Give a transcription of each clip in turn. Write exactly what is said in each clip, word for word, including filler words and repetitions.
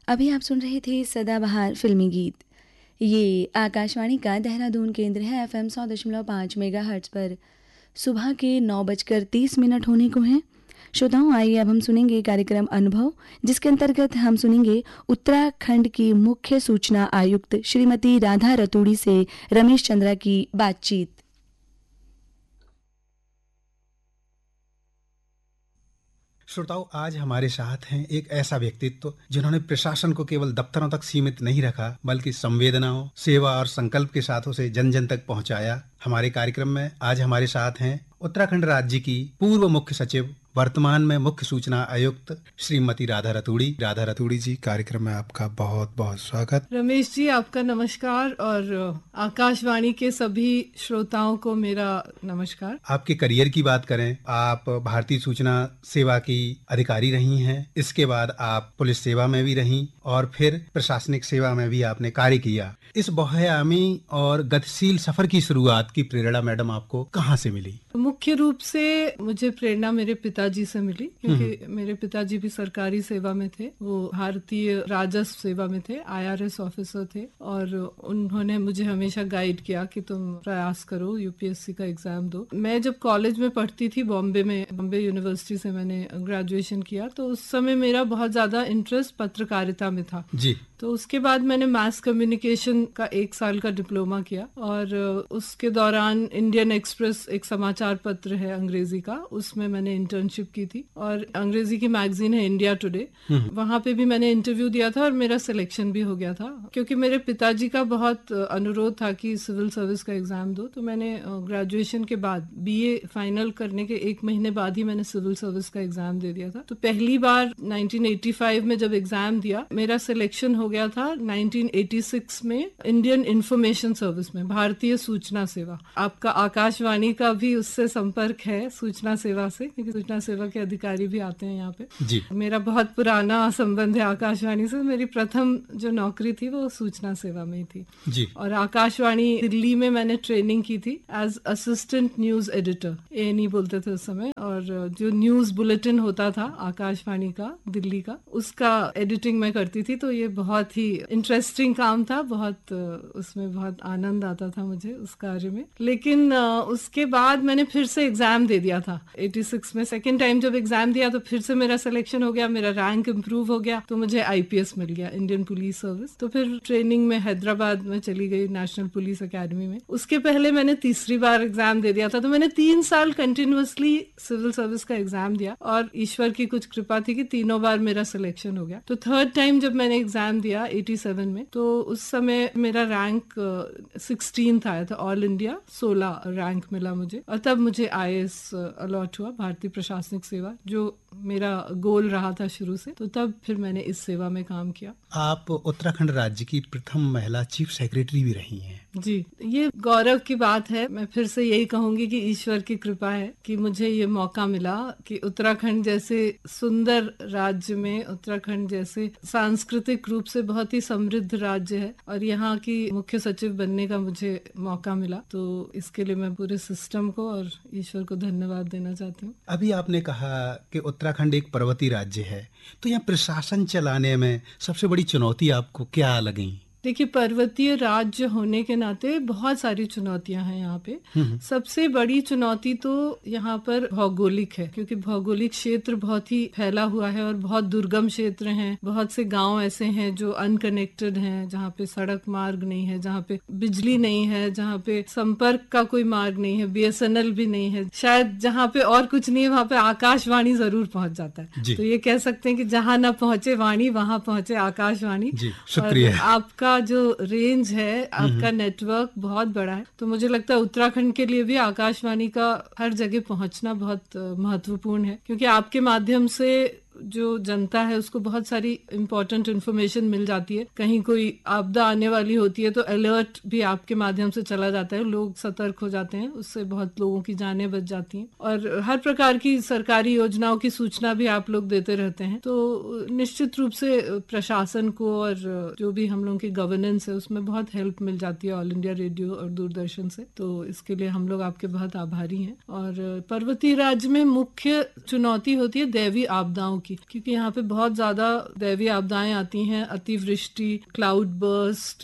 अभी आप सुन रहे थे सदाबहार फिल्मी गीत। ये आकाशवाणी का देहरादून केंद्र है। एफ एम सौ दशमलव पाँच मेगा हर्ट्ज पर सुबह के नौ बजकर तीस मिनट होने को हैं। श्रोताओं, आइए अब हम सुनेंगे कार्यक्रम अनुभव, जिसके अंतर्गत हम सुनेंगे उत्तराखंड की मुख्य सूचना आयुक्त श्रीमती राधा रतूड़ी से रमेश चंद्रा की बातचीत। श्रोताओं, आज हमारे साथ हैं एक ऐसा व्यक्तित्व जिन्होंने प्रशासन को केवल दफ्तरों तक सीमित नहीं रखा, बल्कि संवेदनाओं, सेवा और संकल्प के साथ उसे जन जन तक पहुंचाया। हमारे कार्यक्रम में आज हमारे साथ हैं उत्तराखंड राज्य की पूर्व मुख्य सचिव, वर्तमान में मुख्य सूचना आयुक्त श्रीमती राधा रतूड़ी। राधा रतूड़ी जी, कार्यक्रम में आपका बहुत बहुत स्वागत। रमेश जी, आपका नमस्कार और आकाशवाणी के सभी श्रोताओं को मेरा नमस्कार। आपके करियर की बात करें, आप भारतीय सूचना सेवा की अधिकारी रही हैं, इसके बाद आप पुलिस सेवा में भी रहीं और फिर प्रशासनिक सेवा में भी आपने कार्य किया। इस बहुआयामी और गतिशील सफर की शुरुआत की प्रेरणा मैडम आपको कहाँ से मिली? मुख्य रूप से मुझे प्रेरणा मेरे पिताजी से मिली, क्योंकि मेरे पिताजी भी सरकारी सेवा में थे। वो भारतीय राजस्व सेवा में थे, आई आर एस ऑफिसर थे, और उन्होंने मुझे हमेशा गाइड किया कि तुम प्रयास करो, यू पी एस सी का एग्जाम दो। मैं जब कॉलेज में पढ़ती थी बॉम्बे में, बॉम्बे यूनिवर्सिटी से मैंने ग्रेजुएशन किया, तो उस समय मेरा बहुत ज्यादा इंटरेस्ट पत्रकारिता में था जी। तो उसके बाद मैंने मास कम्युनिकेशन का एक साल का डिप्लोमा किया, और उसके दौरान इंडियन एक्सप्रेस एक समाचार पत्र है अंग्रेजी का, उसमें मैंने इंटर्नशिप की थी, और अंग्रेजी की मैगजीन है इंडिया टुडे, वहां पे भी मैंने इंटरव्यू दिया था और मेरा सिलेक्शन भी हो गया था। क्योंकि मेरे पिताजी का बहुत अनुरोध था कि सिविल सर्विस का एग्जाम दो, तो मैंने ग्रेजुएशन के बाद बी ए फाइनल करने के एक महीने बाद ही मैंने सिविल सर्विस का एग्जाम दे दिया था। तो पहली बार नाइनटीन एटी फाइव में जब एग्जाम दिया, मेरा सिलेक्शन हो गया था नाइनटीन एटी सिक्स में इंडियन इंफॉर्मेशन सर्विस में, भारतीय सूचना सेवा। आपका आकाशवाणी का भी उससे संपर्क है, सूचना सेवा से, क्योंकि सूचना सेवा के अधिकारी भी आते हैं यहाँ पे जी। मेरा बहुत पुराना संबंध है आकाशवाणी से। मेरी प्रथम जो नौकरी थी वो सूचना सेवा में ही थी जी। और आकाशवाणी दिल्ली में मैंने ट्रेनिंग की थी as assistant news editor, A N E बोलते थे उस समय, और जो न्यूज बुलेटिन होता था आकाशवाणी का दिल्ली का, उसका एडिटिंग मैं करती थी। तो ये बहुत ही इंटरेस्टिंग काम था, बहुत उसमें बहुत आनंद आता था मुझे उस कार्य में। लेकिन उसके बाद मैंने फिर से एग्जाम दे दिया था एटी सिक्स में। सेकेंड टाइम जब एग्जाम दिया तो फिर से मेरा सिलेक्शन हो गया, मेरा रैंक इम्प्रूव हो गया, तो मुझे आई पी एस मिल गया, इंडियन पुलिस सर्विस। तो फिर ट्रेनिंग में हैदराबाद में चली गई, नेशनल पुलिस अकेडमी में। उसके पहले मैंने तीसरी बार एग्जाम दे दिया था, तो मैंने तीन साल कंटिन्यूअसली सिविल सर्विस का एग्जाम दिया, और ईश्वर की कुछ कृपा थी कि तीनों बार मेरा सिलेक्शन हो गया। तो थर्ड टाइम जब मैंने एग्जाम दिया एटी सेवन में, तो उस समय मेरा रैंक सिक्सटीन्थ आया था, ऑल इंडिया सोलह रैंक मिला मुझे, और तब मुझे आई ए एस अलॉट हुआ, भारतीय प्रशासनिक सेवा, जो मेरा गोल रहा था शुरू से। तो तब फिर मैंने इस सेवा में काम किया। आप उत्तराखंड राज्य की प्रथम महिला चीफ सेक्रेटरी भी रही हैं जी। ये गौरव की बात है। मैं फिर से यही कहूंगी कि ईश्वर की कृपा है कि मुझे ये मौका मिला कि उत्तराखंड जैसे सुंदर राज्य में, उत्तराखंड जैसे सांस्कृतिक रूप से बहुत ही समृद्ध राज्य है, और यहाँ की मुख्य सचिव बनने का मुझे मौका मिला। तो इसके लिए मैं पूरे सिस्टम को और ईश्वर को धन्यवाद देना चाहती हूँ। अभी आपने कहा कि उत्तराखंड एक पर्वतीय राज्य है, तो यहाँ प्रशासन चलाने में सबसे बड़ी चुनौती आपको क्या लगी? देखिए, पर्वतीय राज्य होने के नाते बहुत सारी चुनौतियां हैं यहाँ पे। सबसे बड़ी चुनौती तो यहाँ पर भौगोलिक है, क्योंकि भौगोलिक क्षेत्र बहुत ही फैला हुआ है और बहुत दुर्गम क्षेत्र हैं। बहुत से गांव ऐसे हैं जो अनकनेक्टेड हैं, जहाँ पे सड़क मार्ग नहीं है, जहाँ पे बिजली नहीं है, जहाँ पे संपर्क का कोई मार्ग नहीं है, बी एस एन एल भी नहीं है। शायद जहाँ पे और कुछ नहीं है वहाँ पे आकाशवाणी जरूर पहुँच जाता है। तो ये कह सकते हैं कि जहाँ न पहुँचे वाणी वहाँ पहुँचे आकाशवाणी। शुक्रिया। आपका जो रेंज है, आपका नेटवर्क बहुत बड़ा है, तो मुझे लगता है उत्तराखंड के लिए भी आकाशवाणी का हर जगह पहुंचना बहुत महत्वपूर्ण है, क्योंकि आपके माध्यम से जो जनता है उसको बहुत सारी इंपॉर्टेंट इन्फॉर्मेशन मिल जाती है। कहीं कोई आपदा आने वाली होती है तो अलर्ट भी आपके माध्यम से चला जाता है, लोग सतर्क हो जाते हैं, उससे बहुत लोगों की जानें बच जाती हैं, और हर प्रकार की सरकारी योजनाओं की सूचना भी आप लोग देते रहते हैं। तो निश्चित रूप से प्रशासन को और जो भी हम लोगों की गवर्नेंस है उसमें बहुत हेल्प मिल जाती है ऑल इंडिया रेडियो और दूरदर्शन से। तो इसके लिए हम लोग आपके बहुत आभारी हैं। और पर्वतीय राज्य में मुख्य चुनौती होती है दैवीय आपदाओं की। की, क्योंकि यहाँ पे बहुत ज्यादा दैवीय आपदाएं आती हैं, अतिवृष्टि, क्लाउड बर्स्ट,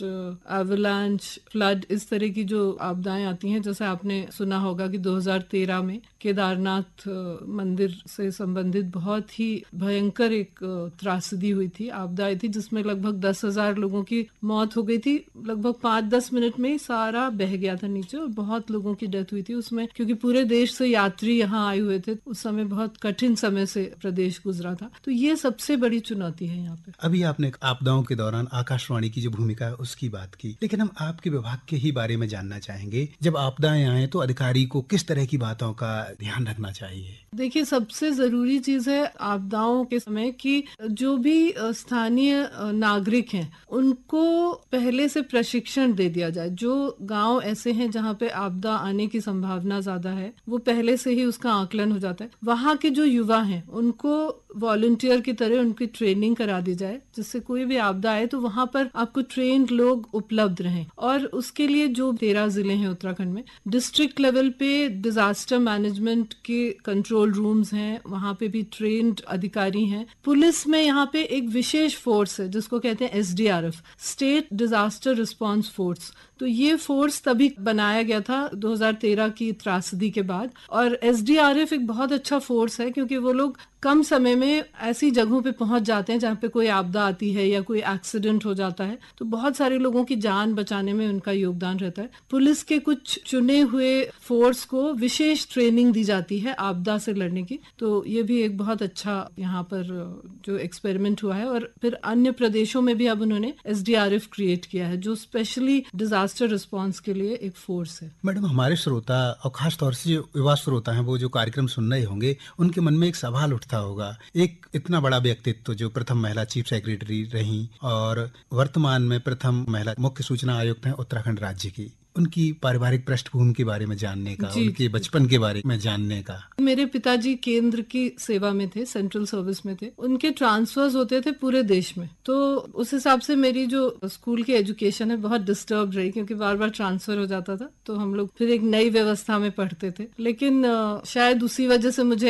एवलांच, फ्लड, इस तरह की जो आपदाएं आती हैं। जैसे आपने सुना होगा कि दो हज़ार तेरह में केदारनाथ मंदिर से संबंधित बहुत ही भयंकर एक त्रासदी हुई थी, आपदा आई थी, जिसमें लगभग दस हजार लोगों की मौत हो गई थी। लगभग पाँच दस मिनट में ही सारा बह गया था नीचे और बहुत लोगों की डेथ हुई थी उसमें, क्योंकि पूरे देश से यात्री यहाँ आए हुए थे। उस समय बहुत कठिन समय से प्रदेश गुजरा था। तो ये सबसे बड़ी चुनौती है यहाँ पे। अभी आपने आपदाओं के दौरान आकाशवाणी की जो भूमिका है उसकी बात की, लेकिन हम आपके विभाग के ही बारे में जानना चाहेंगे। जब आपदाएं आए तो अधिकारी को किस तरह की बातों का ध्यान रखना चाहिए? देखिए, सबसे जरूरी चीज है आपदाओं के समय कि जो भी स्थानीय नागरिक हैं उनको पहले से प्रशिक्षण दे दिया जाए। जो गांव ऐसे हैं जहां पे आपदा आने की संभावना ज्यादा है, वो पहले से ही उसका आकलन हो जाता है। वहां के जो युवा हैं उनको वॉलंटियर की तरह उनकी ट्रेनिंग करा दी जाए, जिससे कोई भी आपदा आए तो वहां पर आपको ट्रेन्ड लोग उपलब्ध रहें। और उसके लिए जो तेरह जिले हैं उत्तराखंड में, डिस्ट्रिक्ट लेवल पे डिजास्टर मैनेजमेंट के कंट्रोल रूम्स हैं, वहां पे भी ट्रेन्ड अधिकारी हैं। पुलिस में यहाँ पे एक विशेष फोर्स है जिसको कहते हैं S D R F, state disaster response force. तो ये फोर्स तभी बनाया गया था दो हज़ार तेरह की त्रासदी के बाद। और एस डी आर एफ एक बहुत अच्छा फोर्स है, क्योंकि वो लोग कम समय में ऐसी जगहों पे पहुंच जाते हैं जहाँ पे कोई आपदा आती है या कोई एक्सीडेंट हो जाता है, तो बहुत सारे लोगों की जान बचाने में उनका योगदान रहता है। पुलिस के कुछ चुने हुए फोर्स को विशेष ट्रेनिंग दी जाती है आपदा से लड़ने की। तो ये भी एक बहुत अच्छा यहाँ पर जो एक्सपेरिमेंट हुआ है। और फिर अन्य प्रदेशों में भी अब उन्होंने S D R F create किया है, जो स्पेशली डिजास्टर रिस्पांस के लिए एक फोर्स है। मैडम, हमारे श्रोता और खास तौर से जो युवा श्रोता हैं, वो जो कार्यक्रम सुन रहे होंगे, उनके मन में एक सवाल उठता होगा। एक इतना बड़ा व्यक्तित्व जो प्रथम महिला चीफ सेक्रेटरी रही और वर्तमान में प्रथम महिला मुख्य सूचना आयुक्त हैं उत्तराखंड राज्य की, उनकी पारिवारिक पृष्ठभूमि के बारे में जानने का, उनके बचपन के बारे में जानने का। मेरे पिताजी केंद्र की सेवा में थे, सेंट्रल सर्विस में थे। उनके ट्रांसफर्स होते थे पूरे देश में, तो उस हिसाब से मेरी जो स्कूल की एजुकेशन है बहुत डिस्टर्ब रही, क्योंकि बार बार ट्रांसफर हो जाता था। तो हम लोग फिर एक नई व्यवस्था में पढ़ते थे। लेकिन शायद उसी वजह से मुझे